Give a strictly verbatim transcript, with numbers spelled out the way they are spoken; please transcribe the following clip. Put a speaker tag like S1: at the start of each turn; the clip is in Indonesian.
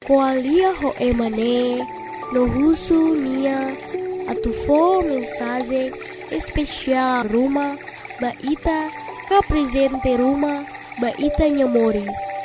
S1: Koalia ho emane no husu nia atufo mensagem especial Ruma baita ka presente Ruma baita nyamoris